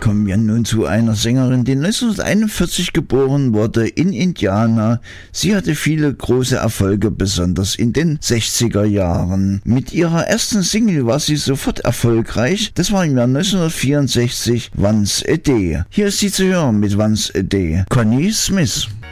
Kommen wir nun zu einer Sängerin, die 1941 geboren wurde in Indiana. Sie hatte viele große Erfolge, besonders in den 60er Jahren. Mit ihrer ersten Single war sie sofort erfolgreich. Das war im Jahr 1964 Once a Day. Hier ist sie zu hören mit Once a Day. Connie Smith.